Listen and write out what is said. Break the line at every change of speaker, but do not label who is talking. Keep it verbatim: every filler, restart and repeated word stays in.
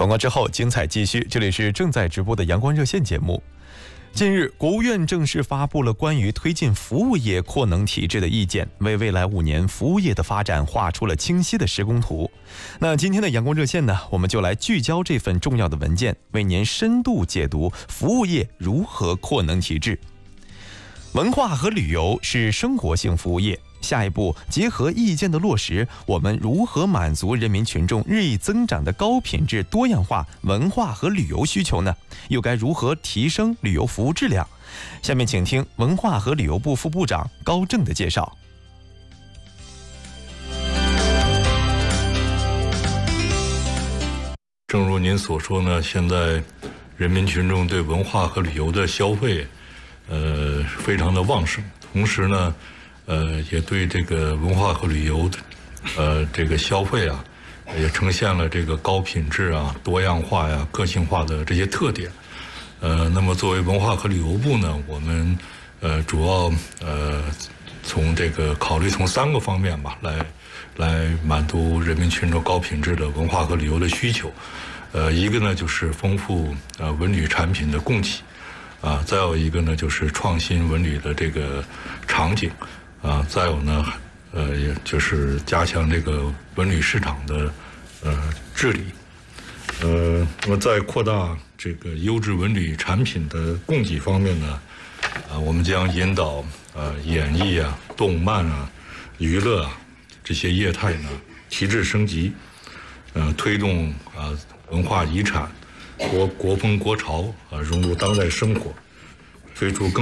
广告之后，精彩继续。这里是正在直播的阳光热线节目。近日，国务院正式发布了关于推进服务业扩能提质的意见，为未来五年服务业的发展画出了清晰的施工图。那今天的阳光热线呢，我们就来聚焦这份重要的文件，为您深度解读服务业如何扩能提质。文化和旅游是生活性服务业。下一步，结合意见的落实，我们如何满足人民群众日益增长的高品质多样化文化和旅游需求呢？又该如何提升旅游服务质量？下面请听文化和旅游部副部长高正的介绍。
正如您所说呢，现在人民群众对文化和旅游的消费，呃，非常的旺盛，同时呢。呃，也对这个文化和旅游的，呃，这个消费啊，也呈现了这个高品质啊、多样化呀、个性化的这些特点。呃，那么作为文化和旅游部呢，我们呃主要呃从这个考虑从三个方面吧，来来满足人民群众高品质的文化和旅游的需求。呃，一个呢就是丰富呃文旅产品的供给，啊，再有一个呢就是创新文旅的这个场景。啊，再有呢，呃，也就是加强这个文旅市场的呃治理，呃，那么在扩大这个优质文旅产品的供给方面呢，啊，我们将引导呃演艺啊、动漫啊、娱乐啊这些业态呢提质升级，呃，推动啊文化遗产、国国风国潮啊融入当代生活，推出更